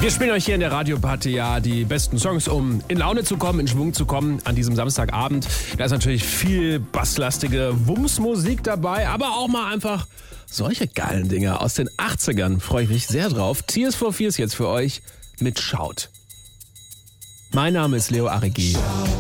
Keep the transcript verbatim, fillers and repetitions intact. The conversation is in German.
Wir spielen euch hier in der Radioparty ja die besten Songs, um in Laune zu kommen, in Schwung zu kommen an diesem Samstagabend. Da ist natürlich viel basslastige Wumms-Musik dabei, aber auch mal einfach solche geilen Dinge aus den achtzigern. Freue ich mich sehr drauf. Tears for Fears jetzt für euch mit Shout. Mein Name ist Leo Arrighi.